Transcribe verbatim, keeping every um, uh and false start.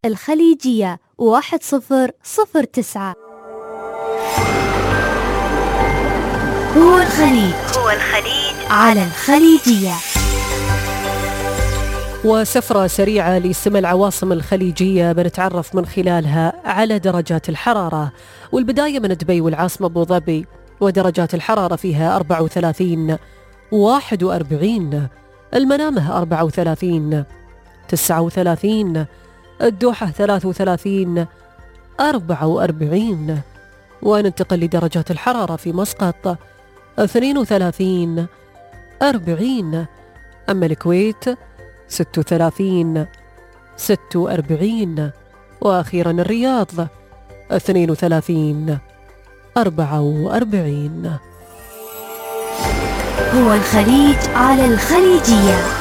الخليجية واحد صفر صفر تسعة. هو الخليج هو الخليج على الخليجية. وسفرة سريعة لسمى العواصم الخليجية بنتعرف من خلالها على درجات الحرارة، والبداية من دبي والعاصمة أبو ظبي، ودرجات الحرارة فيها أربعة وثلاثين واحد وأربعين، المنامة أربعة وثلاثين تسعة وثلاثين، الدوحة ثلاثة وثلاثين أربعة وأربعين، وننتقل لدرجات الحرارة في مسقط اثنين وثلاثين أربعين، أما الكويت ستة وثلاثين ستة وأربعين، وأخيرا الرياض اثنين وثلاثين أربعة وأربعين. هو الخليج على الخليجية.